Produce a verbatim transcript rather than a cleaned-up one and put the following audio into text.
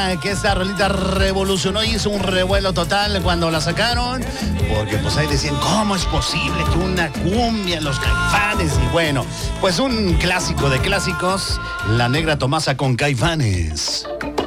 verdad que esta rolita revolucionó y hizo un revuelo total cuando la sacaron, porque pues ahí decían, ¿cómo es posible que una cumbia, los Caifanes? Y bueno, pues un clásico de clásicos, La Negra Tomasa con Caifanes.